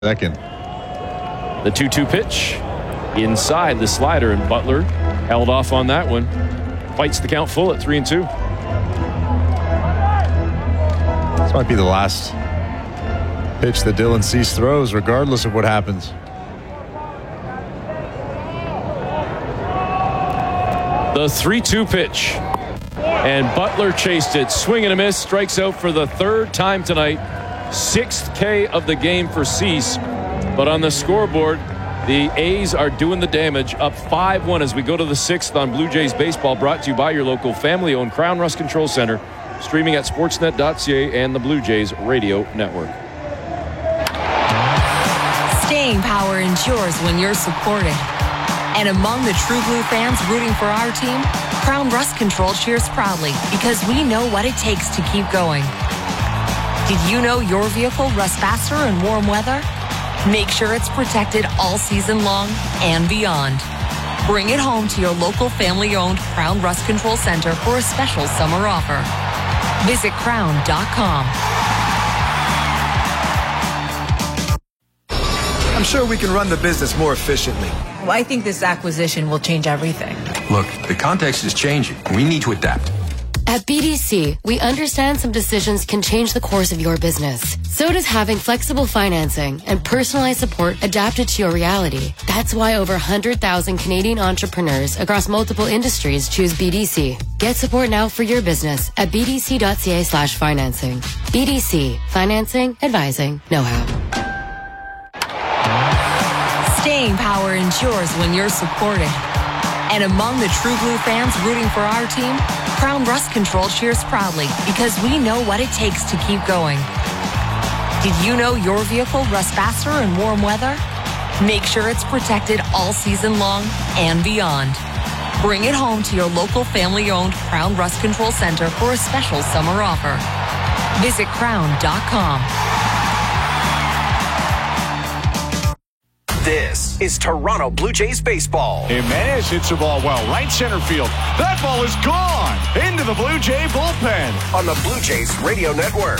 Second. The 2-2 pitch inside the slider, and Butler held off on that one. Fights the count full at 3-2. This might be the last pitch that Dylan Cease throws, regardless of what happens. The 3-2 pitch. And Butler chased it. Swing and a miss. Strikes out for the third time tonight. 6th K of the game for Cease. But on the scoreboard, the A's are doing the damage, up 5-1 as we go to the 6th on Blue Jays Baseball, brought to you by your local family-owned Crown Rust Control Center, streaming at sportsnet.ca and the Blue Jays Radio Network. Staying power ensures when you're supported. And among the True Blue fans rooting for our team, Crown Rust Control cheers proudly because we know what it takes to keep going. Did you know your vehicle rusts faster in warm weather? Make sure it's protected all season long and beyond. Bring it home to your local family-owned Crown Rust Control Center for a special summer offer. Visit crown.com. I'm sure we can run the business more efficiently. Well, I think this acquisition will change everything. Look, the context is changing. We need to adapt. At BDC, we understand some decisions can change the course of your business. So does having flexible financing and personalized support adapted to your reality. That's why over 100,000 Canadian entrepreneurs across multiple industries choose BDC. Get support now for your business at bdc.ca/financing. BDC. Financing, advising, know-how. Staying power ensures when you're supported. And among the True Blue fans rooting for our team, Crown Rust Control cheers proudly because we know what it takes to keep going. Did you know your vehicle rusts faster in warm weather? Make sure it's protected all season long and beyond. Bring it home to your local family-owned Crown Rust Control Center for a special summer offer. Visit crown.com. This is Toronto Blue Jays baseball. Jimenez hits the ball well, right center field. That ball is gone into the Blue Jay bullpen. On the Blue Jays Radio Network.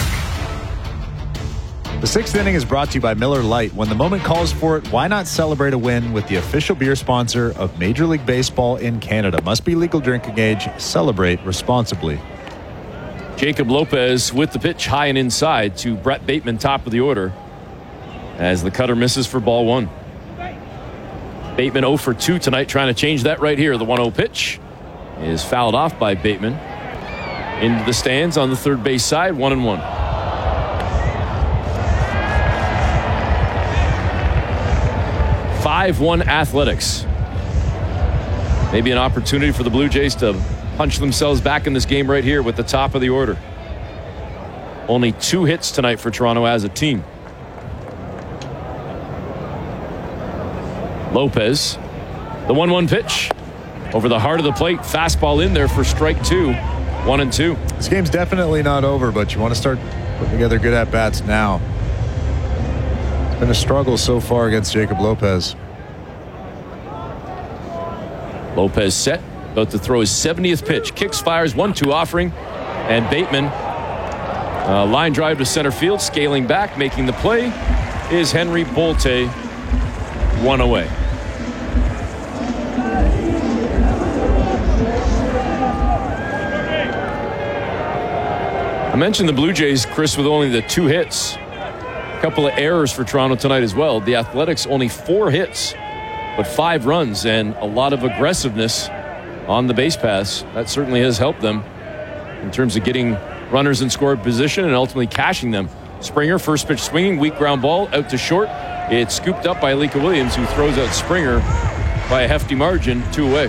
The 6th inning is brought to you by Miller Lite. When the moment calls for it, why not celebrate a win with the official beer sponsor of Major League Baseball in Canada? Must be legal drinking age. Celebrate responsibly. Jacob Lopez with the pitch high and inside to Brett Bateman, top of the order, as the cutter misses for ball 1. Bateman 0 for 2 tonight, trying to change that right here. The 1-0 pitch is fouled off by Bateman. Into the stands on the third base side, 1-1. (5-1) Athletics. Maybe an opportunity for the Blue Jays to punch themselves back in this game right here with the top of the order. Only 2 hits tonight for Toronto as a team. Lopez, the 1-1 pitch over the heart of the plate. Fastball in there for strike 2. 1-2. This game's definitely not over, but you want to start putting together good at-bats now. It's been a struggle so far against Jacob Lopez. Lopez set, about to throw his 70th pitch. Kicks, fires, 1-2 offering, and Bateman, line drive to center field, scaling back, making the play is Henry Bolte. 1 away. I mentioned the Blue Jays, Chris, with only the 2 hits. A couple of errors for Toronto tonight as well. The Athletics only 4 hits, but 5 runs and a lot of aggressiveness on the base pass. That certainly has helped them in terms of getting runners in scoring position and ultimately cashing them. Springer, first pitch swinging, weak ground ball out to short. It's scooped up by Alika Williams, who throws out Springer by a hefty margin, 2 away.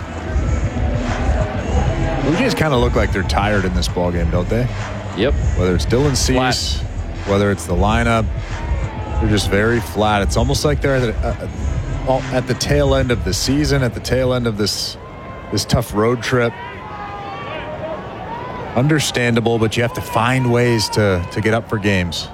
Blue Jays kind of look like they're tired in this ballgame, don't they? Yep. Whether it's Dylan Cease, whether it's the lineup, they're just very flat. It's almost like they're at the tail end of the season, at the tail end of this tough road trip. Understandable, but you have to find ways to get up for games.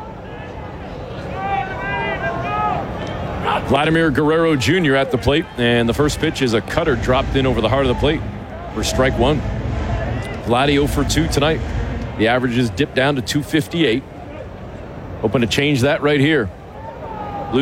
Vladimir Guerrero Jr. at the plate, and the first pitch is a cutter dropped in over the heart of the plate for strike 1. Vladdy 0 for 2 tonight. The average is dipped down to 258. Hoping to change that right here.